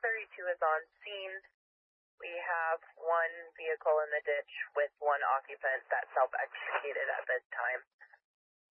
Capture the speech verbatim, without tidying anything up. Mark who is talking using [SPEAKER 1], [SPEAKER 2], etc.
[SPEAKER 1] thirty-two is on scene. We have one vehicle in the ditch with one occupant that self-extricated at this time.